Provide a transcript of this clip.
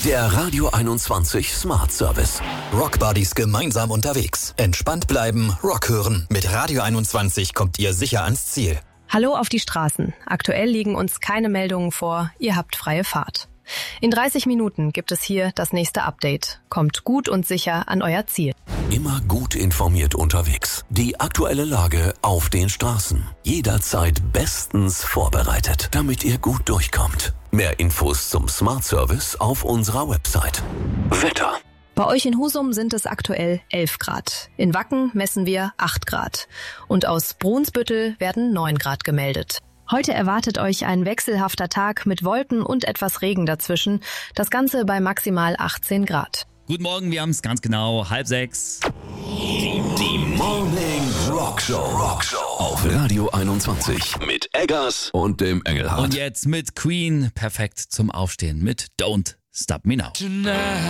Der Radio 21 Smart Service. Rockbuddies gemeinsam unterwegs. Entspannt bleiben, Rock hören. Mit Radio 21 kommt ihr sicher ans Ziel. Hallo auf die Straßen. Aktuell liegen uns keine Meldungen vor. Ihr habt freie Fahrt. In 30 Minuten gibt es hier das nächste Update. Kommt gut und sicher an euer Ziel. Immer gut informiert unterwegs. Die aktuelle Lage auf den Straßen. Jederzeit bestens vorbereitet, damit ihr gut durchkommt. Mehr Infos zum Smart Service auf unserer Website. Wetter. Bei euch in Husum sind es aktuell 11 Grad. In Wacken messen wir 8 Grad. Und aus Brunsbüttel werden 9 Grad gemeldet. Heute erwartet euch ein wechselhafter Tag mit Wolken und etwas Regen dazwischen. Das Ganze bei maximal 18 Grad. Guten Morgen, wir haben es ganz genau 5:30. Die Morning Rockshow. Auf Radio 21 mit Eggers und dem Engelhardt. Und jetzt mit Queen perfekt zum Aufstehen mit Don't Stop Me Now.